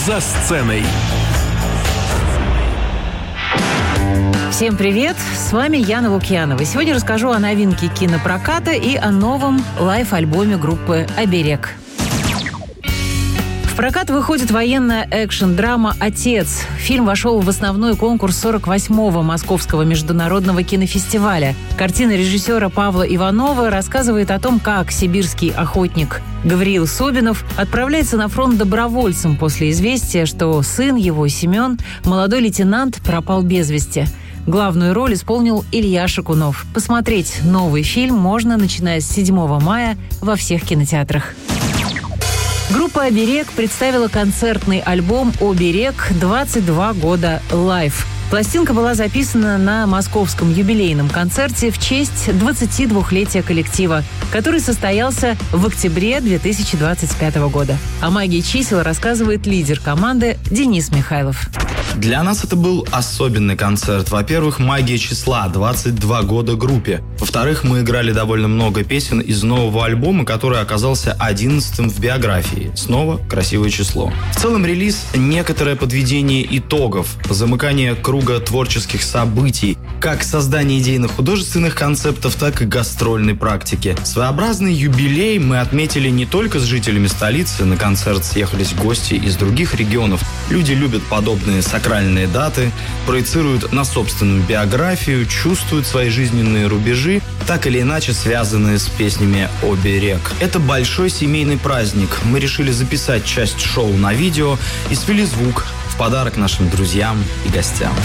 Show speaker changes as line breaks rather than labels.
«За сценой».
Всем привет! С вами Яна Лукьянова. Сегодня расскажу о новинке кинопроката и о новом лайв-альбоме группы «Оберег». В прокат выходит военная экшн-драма «Отец». Фильм вошел в основной конкурс 48-го Московского международного кинофестиваля. Картина режиссера Павла Иванова рассказывает о том, как сибирский охотник Гавриил Собинов отправляется на фронт добровольцем после известия, что сын его, Семен, молодой лейтенант, пропал без вести. Главную роль исполнил Илья Шакунов. Посмотреть новый фильм можно, начиная с 7 мая во всех кинотеатрах. Группа «Оберег» представила концертный альбом «Оберег. 22 года лайв». Пластинка была записана на московском юбилейном концерте в честь 22-летия коллектива, который состоялся в октябре 2025 года. О магии чисел рассказывает лидер команды Денис Михайлов.
Для нас это был особенный концерт. Во-первых, магия числа, 22 года группе. Во-вторых, мы играли довольно много песен из нового альбома, который оказался 11-м в биографии. Снова красивое число. В целом релиз – некоторое подведение итогов, замыкание круга творческих событий, как создание идейно-художественных концептов, так и гастрольной практики. Своеобразный юбилей мы отметили не только с жителями столицы. На концерт съехались гости из других регионов. Люди любят подобные сакральные даты, проецируют на собственную биографию, чувствуют свои жизненные рубежи, так или иначе связанные с песнями «Оберег». Это большой семейный праздник. Мы решили записать часть шоу на видео и свели звук в подарок нашим друзьям и гостям.